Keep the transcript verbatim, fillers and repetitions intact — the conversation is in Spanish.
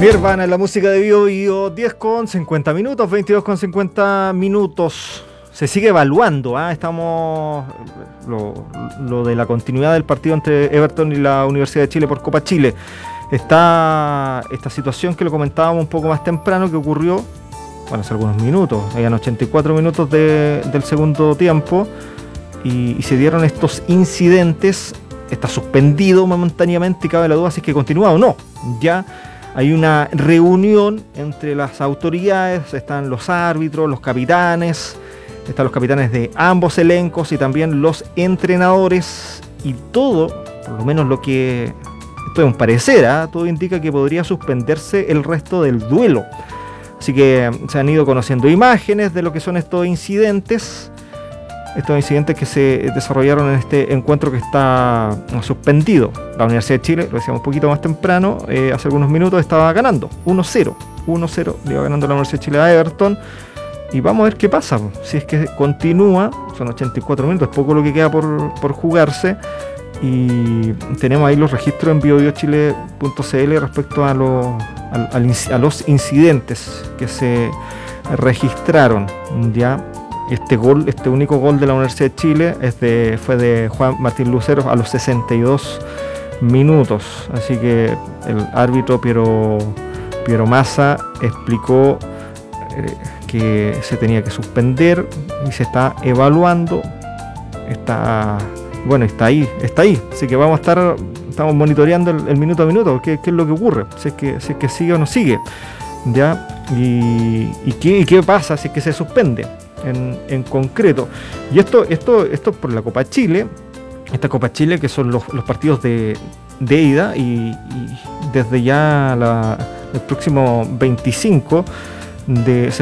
Nirvana en la música de Bio Bio, diez con cincuenta minutos, veintidós con cincuenta minutos. Se sigue evaluando, ¿eh? Estamos lo, lo de la continuidad del partido entre Everton y la Universidad de Chile por Copa Chile. Está esta situación que lo comentábamos un poco más temprano, que ocurrió, bueno, hace algunos minutos, habían ochenta y cuatro minutos de, del segundo tiempo, y, y se dieron estos incidentes. Está suspendido momentáneamente y cabe la duda si es que continúa o no. Ya hay una reunión entre las autoridades, están los árbitros, los capitanes, están los capitanes de ambos elencos y también los entrenadores, y todo, por lo menos lo que, esto es un parecer, ¿eh? Todo indica que podría suspenderse el resto del duelo. Así que se han ido conociendo imágenes de lo que son estos incidentes, estos incidentes que se desarrollaron en este encuentro que está suspendido. La Universidad de Chile, lo decíamos un poquito más temprano, eh, hace algunos minutos estaba ganando uno cero, uno cero, le iba ganando la Universidad de Chile a Everton, y vamos a ver qué pasa, si es que continúa. Son ochenta y cuatro minutos, es poco lo que queda por, por jugarse, y tenemos ahí los registros en bio bio chile punto c l respecto a, lo, a, a los incidentes que se registraron. Ya este gol, este único gol de la Universidad de Chile es de, fue de Juan Martín Lucero a los sesenta y dos minutos, así que el árbitro Piero, Piero Massa explicó eh, que se tenía que suspender y se está evaluando. Está, bueno, está ahí, está ahí, así que vamos a estar, estamos monitoreando el, el minuto a minuto, qué, qué es lo que ocurre, si es que, si es que sigue o no sigue, ya, y, y, qué, y qué pasa si es que se suspende en, en concreto. Y esto, esto, esto por la Copa Chile, esta Copa Chile que son los, los partidos de, de ida, y, y desde ya la, el próximo veinticinco de